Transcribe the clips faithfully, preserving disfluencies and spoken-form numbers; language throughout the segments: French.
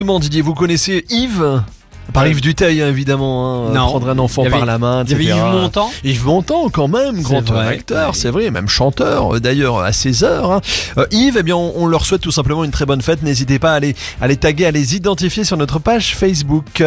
Didier, vous connaissez Yves? Par Yves Duteil, hein, évidemment, hein, non. prendre un enfant avait, par la main, et cetera. Il y avait Yves Montand. Yves Montand, quand même, grand vrai, acteur, ouais. c'est vrai, même chanteur, d'ailleurs, à ses heures. Hein. Euh, Yves, eh bien, on, on leur souhaite tout simplement une très bonne fête. N'hésitez pas à les, à les taguer, à les identifier sur notre page Facebook.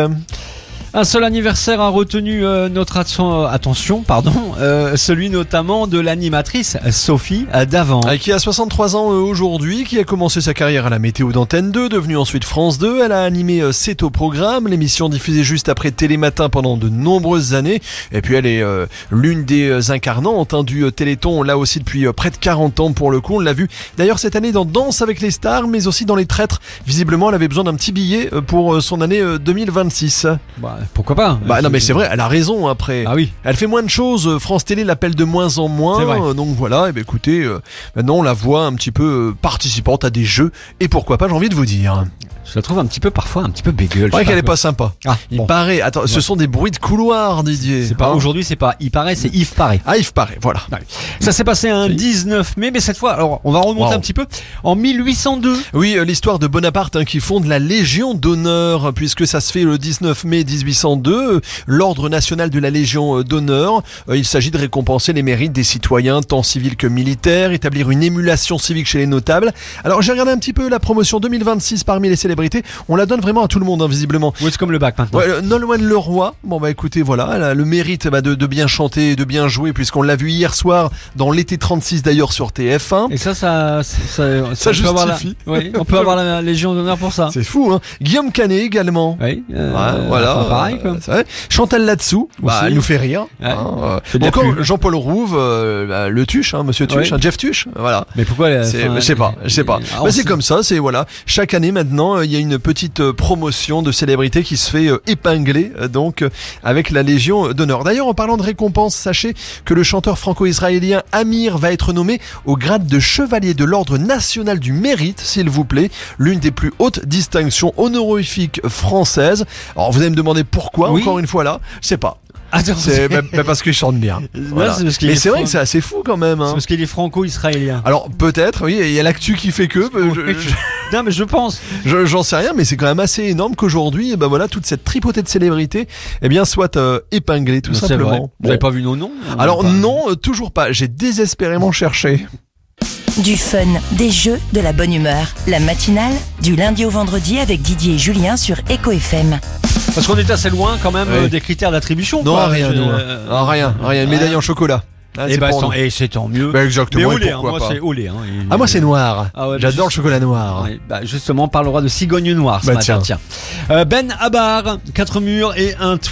Un seul anniversaire a retenu euh, notre atten- attention, pardon, euh, celui notamment de l'animatrice Sophie Davant. Euh, qui a soixante-trois ans euh, aujourd'hui, qui a commencé sa carrière à la météo d'Antenne deux, devenue ensuite France deux. Elle a animé euh, C'est au programme, l'émission diffusée juste après Télématin pendant de nombreuses années. Et puis elle est euh, l'une des euh, incarnantes hein, du euh, Téléthon, là aussi depuis euh, près de quarante ans pour le coup. On l'a vu d'ailleurs cette année dans Danse avec les stars, mais aussi dans Les Traîtres. Visiblement, elle avait besoin d'un petit billet euh, pour euh, son année euh, deux mille vingt-six. Bah, pourquoi pas? Bah non mais c'est vrai, elle a raison après. Ah oui. Elle fait moins de choses, France Télé l'appelle de moins en moins. C'est vrai. Euh, donc voilà, et ben écoutez, euh, maintenant on la voit un petit peu euh, participante à des jeux et pourquoi pas, j'ai envie de vous dire. Je la trouve un petit peu parfois un petit peu bégueule. C'est vrai qu'elle est pas sympa. Ah, Il bon. paraît. Attends, Ouais. ce sont des bruits de couloir, Didier. C'est pas Hein aujourd'hui, c'est pas il paraît, c'est Yves paraît. Ah, Yves paraît, voilà. Ça s'est passé un dix-neuf mai, mais cette fois, alors on va remonter Wow. un petit peu en mille huit cent deux. Oui, euh, l'histoire de Bonaparte hein, qui fonde la Légion d'honneur, puisque ça se fait le dix-neuf mai mille huit cent deux, euh, l'ordre national de la Légion euh, d'honneur. Euh, il s'agit de récompenser les mérites des citoyens, tant civils que militaires, établir une émulation civique chez les notables. Alors j'ai regardé un petit peu la promotion deux mille vingt-six parmi les célébrités, on la donne vraiment à tout le monde, hein, visiblement. Oui, c'est comme le bac maintenant. Ouais, euh, Nolwenn Leroy, bon bah écoutez, voilà, elle a le mérite bah, de, de bien chanter et de bien jouer, puisqu'on l'a vu hier soir dans l'été trente-six d'ailleurs sur T F un. Et ça, ça, ça, ça, Ça on peut avoir la- justifie. oui, on peut avoir la Légion d'honneur pour ça. C'est fou, hein. Guillaume Canet également. Oui, euh, Ouais, voilà, enfin, pareil quoi. euh, c'est vrai. Chantal là-dessous, bah, Aussi. elle nous fait rire. Ouais. Hein, euh, Fait de la encore pub. Jean-Paul Rouve, euh, bah, le Tuche, hein, Monsieur Tuche, Ouais. hein, Jeff Tuche, voilà. Mais pourquoi elle- C'est- enfin, je sais pas, je sais pas. ah, Bah, on c'est sait- comme ça, c'est voilà. Chaque année maintenant, euh, il y a une petite euh, promotion de célébrités qui se fait euh, épingler euh, donc euh, avec la Légion d'honneur. D'ailleurs, en parlant de récompense, sachez que le chanteur franco-israélien Amir va être nommé au grade de chevalier de l'ordre national du mérite, s'il vous plaît, l'une des plus hautes distinctions honorifiques françaises. Alors vous allez me demander pourquoi, Oui. encore une fois là, je sais pas. Attends, C'est bah, bah, parce qu'il chante bien. Voilà. c'est parce qu'il Mais est c'est vrai fran- que c'est assez fou quand même. c'est Hein. parce qu'il est franco-israélien. Alors peut-être, oui, il y a l'actu qui fait que. euh, je- je- Non, mais je pense. Je- J'en sais rien, mais c'est quand même assez énorme qu'aujourd'hui, eh ben voilà, toute cette tripotée de célébrités, eh bien, soit euh, épinglée, tout C'est simplement. vrai. Bon. Vous avez pas vu nos noms? Alors Pas- non, euh, toujours pas. J'ai désespérément cherché. Du fun, des jeux, de la bonne humeur. La matinale, du lundi au vendredi avec Didier et Julien sur Echo F M. Parce qu'on est assez loin quand même Oui. euh, des critères d'attribution. Non, quoi. rien, Je- nous. hein. euh, Ah, rien, rien. Une médaille en chocolat. Ah, Et c'est bah, pour tant- nous. et c'est tant mieux. Bah, exactement. Mais et au lait, hein, pourquoi moi pas. c'est au lait. Hein, Il- Ah, moi c'est noir. Ah ouais, J'adore bah, le chocolat noir. Ouais, bah, justement, on parlera de cigogne noire ce Bah, matin. tiens. Tiens. Euh, Ben Abar, quatre murs et un toit.